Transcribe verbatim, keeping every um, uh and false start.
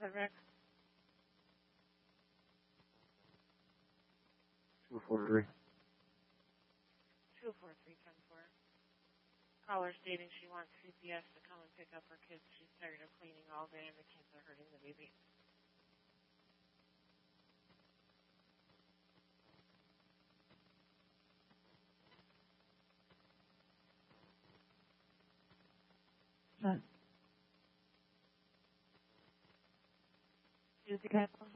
ahead, Rick. Two four three. Two four three ten four. Caller stating she wants C P S to come and pick up her kids. She's tired of cleaning all day and the kids are hurting the baby. Huh. Susie Castle.